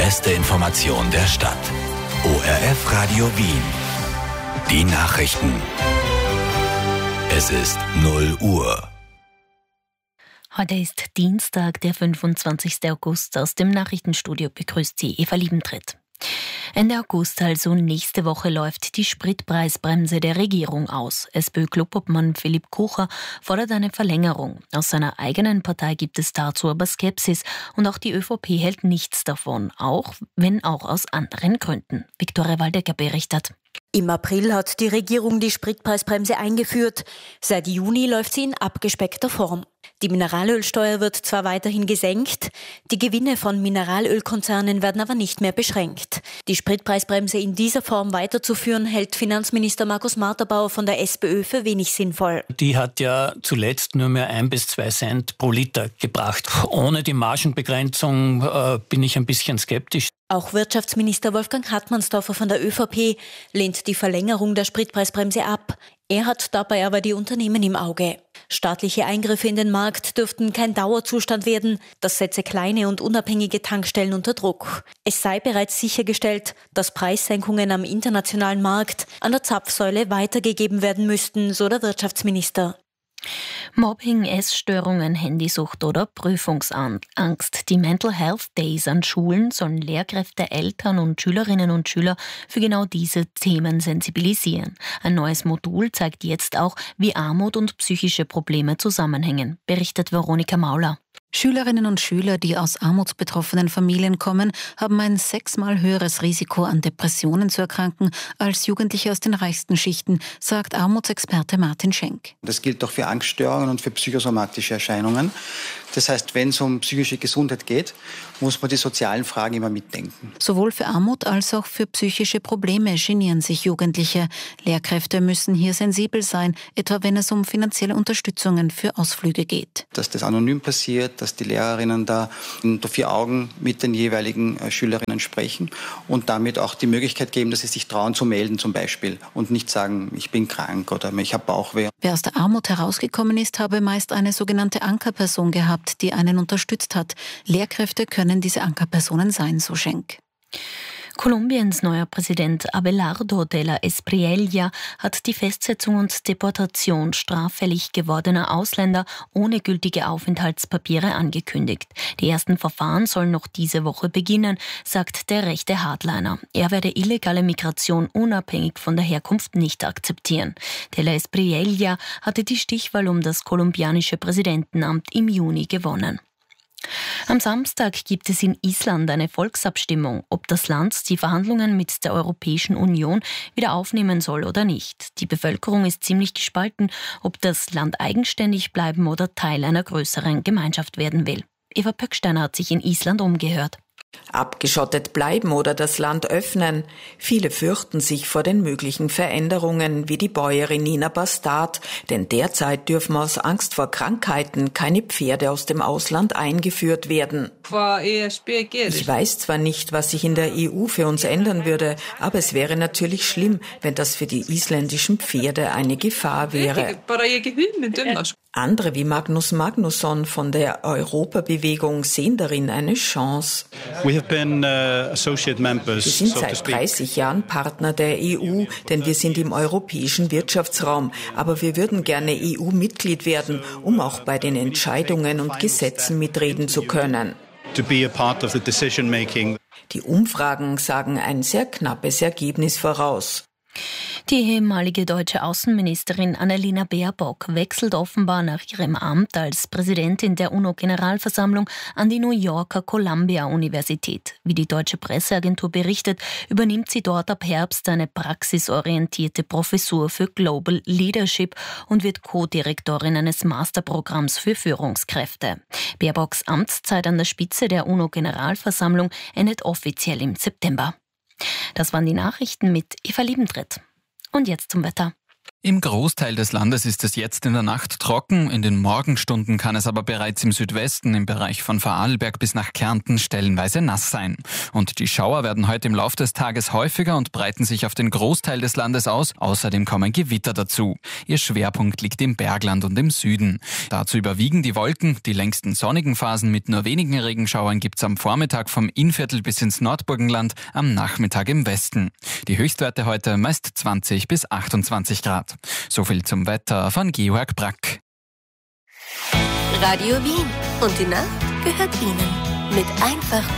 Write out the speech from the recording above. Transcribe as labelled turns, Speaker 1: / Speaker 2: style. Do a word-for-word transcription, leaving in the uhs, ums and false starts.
Speaker 1: beste Information der Stadt. O R F Radio Wien. Die Nachrichten. Es ist null Uhr.
Speaker 2: Heute ist Dienstag, der fünfundzwanzigsten August. Aus dem Nachrichtenstudio begrüßt Sie Eva Liebentritt. Ende August, also nächste Woche, läuft die Spritpreisbremse der Regierung aus. SPÖ-Clubobmann Philipp Kocher fordert eine Verlängerung. Aus seiner eigenen Partei gibt es dazu aber Skepsis und auch die ÖVP hält nichts davon, auch wenn auch aus anderen Gründen. Viktoria Waldecker berichtet.
Speaker 3: Im April hat die Regierung die Spritpreisbremse eingeführt. Seit Juni läuft sie in abgespeckter Form. Die Mineralölsteuer wird zwar weiterhin gesenkt, die Gewinne von Mineralölkonzernen werden aber nicht mehr beschränkt. Die Spritpreisbremse in dieser Form weiterzuführen, hält Finanzminister Markus Marterbauer von der SPÖ für wenig sinnvoll.
Speaker 4: Die hat ja zuletzt nur mehr ein bis zwei Cent pro Liter gebracht. Ohne die Margenbegrenzung äh, bin ich ein bisschen skeptisch.
Speaker 3: Auch Wirtschaftsminister Wolfgang Hartmannsdorfer von der ÖVP lehnt die Verlängerung der Spritpreisbremse ab. Er hat dabei aber die Unternehmen im Auge. Staatliche Eingriffe in den Markt dürften kein Dauerzustand werden. Das setze kleine und unabhängige Tankstellen unter Druck. Es sei bereits sichergestellt, dass Preissenkungen am internationalen Markt an der Zapfsäule weitergegeben werden müssten, so der Wirtschaftsminister.
Speaker 2: Mobbing, Essstörungen, Handysucht oder Prüfungsangst. Die Mental Health Days an Schulen sollen Lehrkräfte, Eltern und Schülerinnen und Schüler für genau diese Themen sensibilisieren. Ein neues Modul zeigt jetzt auch, wie Armut und psychische Probleme zusammenhängen, berichtet Veronika Mauler.
Speaker 5: Schülerinnen und Schüler, die aus armutsbetroffenen Familien kommen, haben ein sechsmal höheres Risiko, an Depressionen zu erkranken, als Jugendliche aus den reichsten Schichten, sagt Armutsexperte Martin Schenk.
Speaker 6: Das gilt auch für Angststörungen und für psychosomatische Erscheinungen. Das heißt, wenn es um psychische Gesundheit geht, muss man die sozialen Fragen immer mitdenken.
Speaker 5: Sowohl für Armut als auch für psychische Probleme genieren sich Jugendliche. Lehrkräfte müssen hier sensibel sein, etwa wenn es um finanzielle Unterstützungen für Ausflüge geht.
Speaker 6: Dass das anonym passiert, dass die Lehrerinnen da unter vier Augen mit den jeweiligen Schülerinnen sprechen und damit auch die Möglichkeit geben, dass sie sich trauen zu melden zum Beispiel und nicht sagen, ich bin krank oder ich habe Bauchweh.
Speaker 5: Wer aus der Armut herausgekommen ist, habe meist eine sogenannte Ankerperson gehabt, die einen unterstützt hat. Lehrkräfte können diese Ankerpersonen sein, so Schenk.
Speaker 2: Kolumbiens neuer Präsident Abelardo de la Espriella hat die Festsetzung und Deportation straffällig gewordener Ausländer ohne gültige Aufenthaltspapiere angekündigt. Die ersten Verfahren sollen noch diese Woche beginnen, sagt der rechte Hardliner. Er werde illegale Migration unabhängig von der Herkunft nicht akzeptieren. De la Espriella hatte die Stichwahl um das kolumbianische Präsidentenamt im Juni gewonnen. Am Samstag gibt es in Island eine Volksabstimmung, ob das Land die Verhandlungen mit der Europäischen Union wieder aufnehmen soll oder nicht. Die Bevölkerung ist ziemlich gespalten, ob das Land eigenständig bleiben oder Teil einer größeren Gemeinschaft werden will. Eva Pöcksteiner hat sich in Island umgehört.
Speaker 7: Abgeschottet bleiben oder das Land öffnen. Viele fürchten sich vor den möglichen Veränderungen, wie die Bäuerin Nina Bastard, denn derzeit dürfen aus Angst vor Krankheiten keine Pferde aus dem Ausland eingeführt werden. Ich weiß zwar nicht, was sich in der E U für uns ändern würde, aber es wäre natürlich schlimm, wenn das für die isländischen Pferde eine Gefahr wäre. Andere wie Magnus Magnusson von der Europabewegung sehen darin eine Chance. Wir sind seit dreißig Jahren Partner der E U, denn wir sind im europäischen Wirtschaftsraum. Aber wir würden gerne E U-Mitglied werden, um auch bei den Entscheidungen und Gesetzen mitreden zu können. Die Umfragen sagen ein sehr knappes Ergebnis voraus.
Speaker 2: Die ehemalige deutsche Außenministerin Annalena Baerbock wechselt offenbar nach ihrem Amt als Präsidentin der UNO-Generalversammlung an die New Yorker Columbia-Universität. Wie die deutsche Presseagentur berichtet, übernimmt sie dort ab Herbst eine praxisorientierte Professur für Global Leadership und wird Co-Direktorin eines Masterprogramms für Führungskräfte. Baerbocks Amtszeit an der Spitze der UNO-Generalversammlung endet offiziell im September. Das waren die Nachrichten mit Eva Liebentritt. Und jetzt zum Wetter.
Speaker 8: Im Großteil des Landes ist es jetzt in der Nacht trocken, in den Morgenstunden kann es aber bereits im Südwesten im Bereich von Vorarlberg bis nach Kärnten stellenweise nass sein. Und die Schauer werden heute im Laufe des Tages häufiger und breiten sich auf den Großteil des Landes aus. Außerdem kommen Gewitter dazu. Ihr Schwerpunkt liegt im Bergland und im Süden. Dazu überwiegen die Wolken. Die längsten sonnigen Phasen mit nur wenigen Regenschauern gibt's am Vormittag vom Innviertel bis ins Nordburgenland, am Nachmittag im Westen. Die Höchstwerte heute meist zwanzig bis achtundzwanzig Grad. So viel zum Wetter von Georg Brack.
Speaker 9: Radio Wien. Und die Nacht gehört Ihnen. Mit einfach